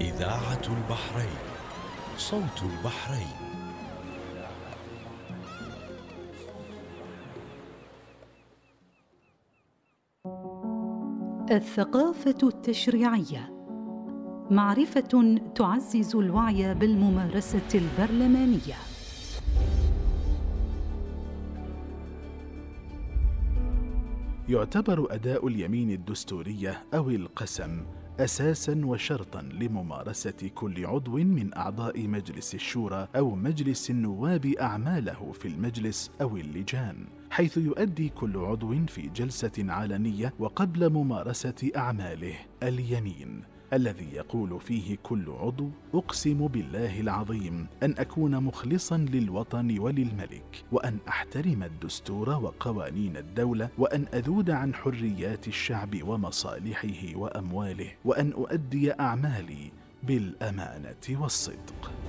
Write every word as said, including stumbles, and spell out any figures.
إذاعة البحرين، صوت البحرين. الثقافة التشريعية، معرفة تعزز الوعي بالممارسة البرلمانية. يعتبر أداء اليمين الدستورية أو القسم أساساً وشرطاً لممارسة كل عضو من أعضاء مجلس الشورى أو مجلس النواب أعماله في المجلس أو اللجان، حيث يؤدي كل عضو في جلسة علنية وقبل ممارسة أعماله اليمين، الذي يقول فيه كل عضو: أقسم بالله العظيم أن أكون مخلصاً للوطن وللملك، وأن أحترم الدستور وقوانين الدولة، وأن أذود عن حريات الشعب ومصالحه وأمواله، وأن أؤدي أعمالي بالأمانة والصدق.